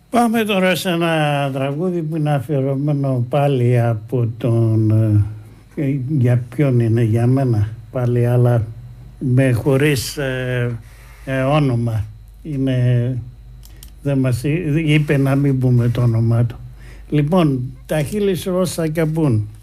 Πάμε τώρα σε ένα τραγούδι που είναι αφιερωμένο πάλι από τον... για ποιον είναι, για μένα πάλι, αλλά με χωρίς όνομα. Είναι, δεν μας είπε να μην πούμε το όνομά του. Λοιπόν, τα χείλη σου όσα και πούν.